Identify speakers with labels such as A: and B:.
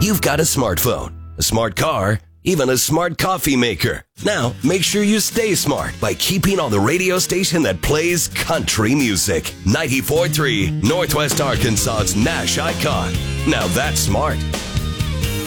A: you've got a smartphone, a smart car, even a smart coffee maker. Now, make sure you stay smart by keeping on the radio station that plays country music. 94.3, Northwest Arkansas's Nash icon. Now that's smart.